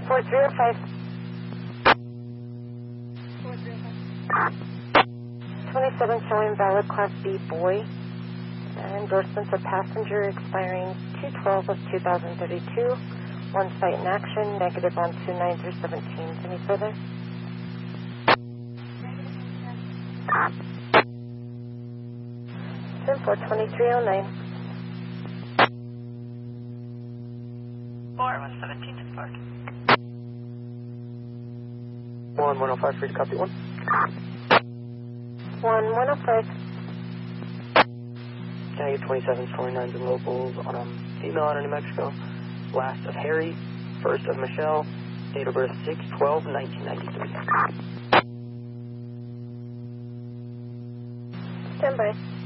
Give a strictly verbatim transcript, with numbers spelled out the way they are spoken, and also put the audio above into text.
four three oh five. twenty-seven showing valid Class B boy. Uh, endorsements of passenger expiring two twelve of two thousand thirty-two. One site in action, negative on two nine through seventeen. Any further? ten four twenty-three oh nine. four one seventeen to Park. one one oh five, free to copy one. one one oh five. Can I get twenty-sevens, twenty-nines, and locals on a female out of New Mexico? Last of Harry, first of Michelle, date of birth six twelve nineteen ninety-three. Stand by.